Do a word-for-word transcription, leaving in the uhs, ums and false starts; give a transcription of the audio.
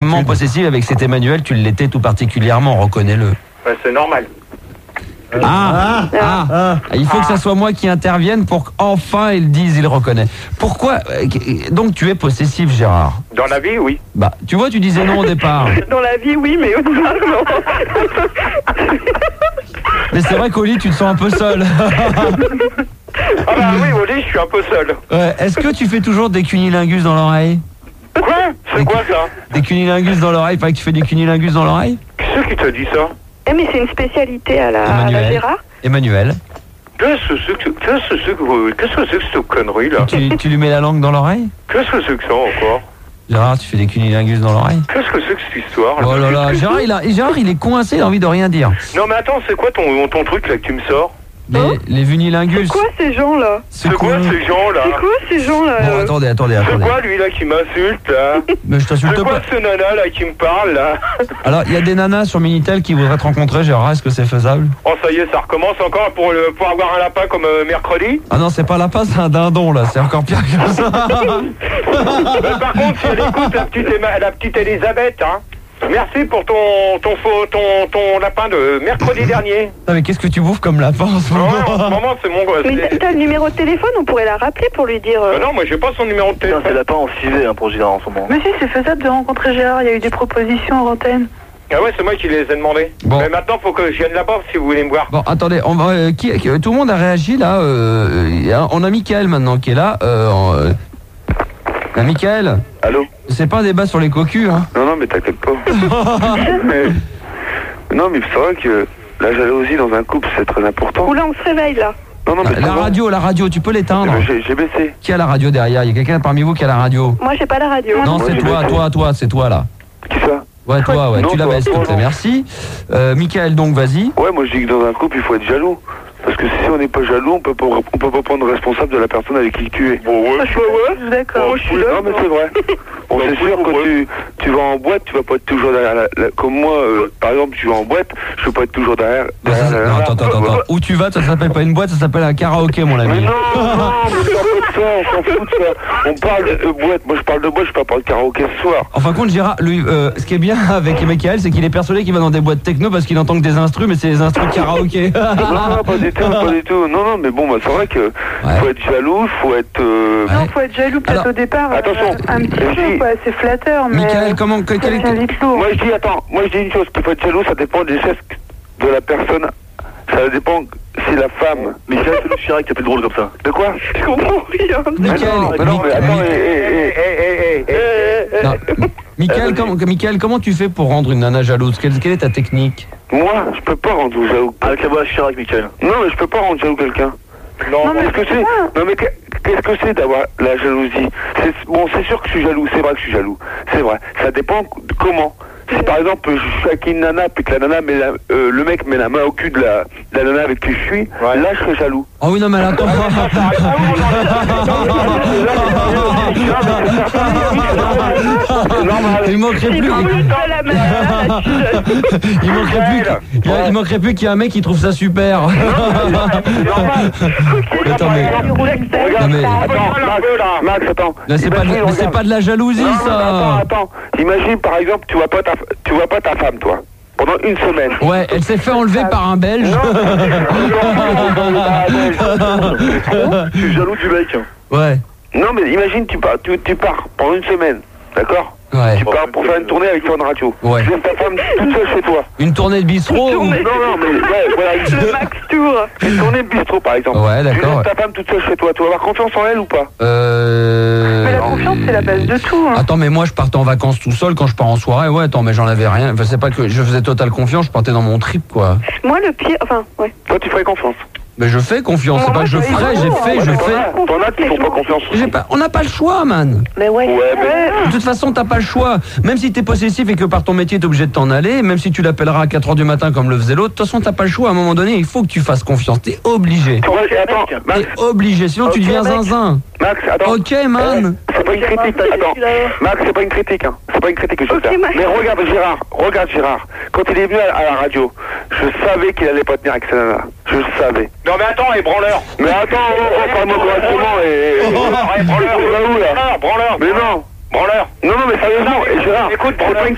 extrêmement possessive avec cet Emmanuel, tu l'étais tout particulièrement, reconnais-le. Ben, c'est normal. Ah, ah, ah, ah, il faut que ça soit moi qui intervienne pour qu'enfin il dise, il reconnaît. Pourquoi donc tu es possessif, Gérard? Dans la vie, oui. Bah, tu vois, tu disais non au départ. Dans la vie, oui, mais au départ, non. Mais c'est vrai qu'au lit, tu te sens un peu seul. Ah bah oui, au lit, je suis un peu seul. Ouais. Est-ce que tu fais toujours des cunilingus dans l'oreille? Quoi? C'est quoi ça? Des cunilingus dans l'oreille? Pas que tu fais des cunilingus dans l'oreille? Qui qui t'a dit ça? Eh, mais c'est une spécialité à la, à la Gérard. Emmanuel. Qu'est-ce que c'est que qu'est-ce que c'est que qu'est-ce que c'est que cette connerie là? Tu, tu lui mets la langue dans l'oreille? Qu'est-ce que c'est que ça encore? Gérard, tu fais des cunilingus dans l'oreille? Qu'est-ce que c'est que cette histoire là? Oh là là, Gérard il, a, Gérard, il est coincé, il a envie de rien dire. Non mais attends, c'est quoi ton, ton truc là que tu me sors? Les, Hein les vunilingus. C'est quoi ces gens-là? C'est quoi ces gens là? C'est quoi ces gens-là? Bon, attendez, attendez, C'est attendez. quoi lui là qui m'insulte là? Mais je t'insulte C'est quoi pas. ce nana là qui me parle là? Alors, il y a des nanas sur Minitel qui voudraient te rencontrer, Gérard, est-ce que c'est faisable? Oh ça y est, ça recommence encore pour, le, pour avoir un lapin comme euh, mercredi? Ah non, c'est pas lapin, c'est un dindon là, c'est encore pire que ça. Mais par contre, si elle écoute la petite, Emma- la petite Elisabeth, hein, merci pour ton, ton, faux, ton, ton lapin de mercredi dernier. Non mais qu'est-ce que tu bouffes comme lapin en ce Non, moment? en ce moment, c'est mon gosse. Mais t'as le numéro de téléphone, on pourrait la rappeler pour lui dire... euh, Mais non, moi j'ai pas son numéro de téléphone. C'est lapin en civet hein, pour Gérard en ce moment. Mais si, c'est faisable de rencontrer Gérard, il y a eu des propositions en antenne. Ah ouais, c'est moi qui les ai demandés. Bon. Mais maintenant, faut que je vienne là-bas si vous voulez me voir. Bon, attendez, on va, euh, qui, qui- tout le monde a réagi là. Euh, il y a- on a Mickaël maintenant qui est là. Euh, en, euh, ah, Mickaël, Allô? c'est pas un débat sur les cocus, hein. Non, non, mais t'inquiète pas. mais... Non, mais c'est vrai que la jalousie dans un couple, c'est très important. Oula, on se réveille là. Non, non, mais La ça va. radio, la radio, tu peux l'éteindre. Eh ben, J'ai j'ai baissé. Qui a la radio derrière? Il y a quelqu'un parmi vous qui a la radio? Moi, j'ai pas la radio. Non, moi, c'est j'ai toi, baissé. toi, toi, c'est toi là. Qui ça? Ouais, toi, ouais, Non, tu la toi, baisses, toi, s'il te plaît, non. merci. Euh, Mickaël, donc, vas-y. Ouais, moi je dis que dans un couple, il faut être jaloux. Parce que si on n'est pas jaloux, on peut pas, on peut pas prendre responsable de la personne avec qui tu es. Bon, ouais, Je suis ouais, d'accord. je suis Oui, non, mais c'est vrai. Bon, c'est sûr, quand tu, tu vas en boîte, tu vas pas être toujours derrière la, la- comme moi, euh, par exemple, je vais en boîte, je peux pas être toujours derrière. Non, ça, derrière c'est- la- non, attends, attends, attends. Où tu vas, ça s'appelle pas une boîte, ça s'appelle un karaoké, mon Mais ami. non, non, mais c'est pas de ça, on s'en fout de ça. On parle de boîte, moi je parle de boîte, je parle pas de karaoké ce soir. En fin de compte, Gérard, lui, euh, ce qui est bien avec Mickaël, c'est qu'il est persuadé qu'il va dans des boîtes techno parce qu'il entend que des instrus, mais c'est des instrus karaoké. Non, non, pas du tout, pas du tout. Non, non, mais bon, bah, c'est vrai que Ouais. faut être jaloux, faut être... euh, Ouais. Non, faut être jaloux peut-être Alors, au départ. attention. euh, un petit Je peu, dis- quoi, c'est flatteur, mais... Mickaël, comment, quel, quel ça devient est... vite lourd. Moi je dis, attends, moi je dis une chose, qu'il faut être jaloux, ça dépend des gestes de la personne. Ça dépend si la femme... Mais c'est le Chirac qui a plus drôle comme ça. De quoi? Je comprends rien. Mickaël, Mais non, mais attends, Mi- eh, eh, eh, eh, eh, eh, eh, non. Mickaël, Euh, comment, Mickaël, comment tu fais pour rendre une nana jalouse? Quelle, quelle est ta technique? Moi, je peux pas rendre jaloux. Avec la voix Chirac, Michael. Non, mais je peux pas rendre jaloux quelqu'un. Non, Non, mais qu'est-ce que c'est? Non, mais que- qu'est-ce que c'est d'avoir la jalousie? C'est- Bon, c'est sûr que je suis jaloux, c'est vrai que je suis jaloux. C'est vrai. Ça dépend de comment. Si par exemple je suis avec une nana puis que la nana met la- euh, le mec met la main au cul de la, de la nana avec qui je suis, là je serais jaloux. Oh oui, non, mais là, attends. Il manquerait C'est plus. comme le temps à la main, là, tu- Il manquerait plus. qu'il- il y a- il manquerait plus qu'il y ait un mec qui trouve ça super. Ok, Attends, mais- du roulax, Non, mais- Attends, Max, Max, attends. Là, c'est pas, de- Imagine, mais c'est regarde. pas de la jalousie, Non, non, ça. attends, attends. Imagine par exemple, tu vois pas ta, tu vois pas ta femme, toi, pendant une semaine. Ouais, elle s'est fait enlever par un Belge. Je suis jaloux du mec. Ouais. Non, mais imagine, tu pars, tu, tu pars pendant une semaine, d'accord? Ouais. Tu pars pour faire une tournée avec Fun Radio. Ouais. Tu laisses ta femme toute seule chez toi. Une tournée de bistrot. ou- Non, non, mais ouais, voilà, une, Le Max Tour. une tournée de bistrot par exemple. Ouais, d'accord, Tu laisses ouais. ta femme toute seule chez toi. Tu vas avoir confiance en elle ou pas? Euh... Mais la confiance, c'est la base de tout. Hein. Attends, mais moi je partais en vacances tout seul quand je pars en soirée. Ouais, attends, mais j'en avais rien. Enfin, c'est pas que je faisais totale confiance, je partais dans mon trip, quoi. Moi, le pire... Enfin, ouais. Toi, tu ferais confiance. Mais je fais confiance, c'est pas que je ferais, j'ai fait, je fais. T'en as qui font pas confiance. J'ai pas, on n'a pas le choix, man. Mais ouais. Ouais, mais... De toute façon, t'as pas le choix. Même si t'es possessif et que par ton métier t'es obligé de t'en aller, même si tu l'appelleras à quatre heures du matin comme le faisait l'autre, de toute façon t'as pas le choix. À un moment donné, il faut que tu fasses confiance. T'es obligé. Ouais, attends, Max, T'es obligé, sinon tu Ok, deviens mec. zinzin. Max, attends. Ok, man. Eh, c'est pas une critique. Attends, Max, c'est pas une critique, hein. C'est pas une critique que je veux Ok, faire. Max. Mais regarde Gérard, regarde Gérard. Quand il est venu à, à la radio, je savais qu'il allait pas tenir avec sa nana. Je le savais. Non mais attends, et branleur. Mais attends, on va parle-moi correctement et... Ouais, branleur, On va où, là? branleur, branleur. Mais non. Branleur. Non, non, mais sérieusement, et Gérard, Écoute, c'est pas une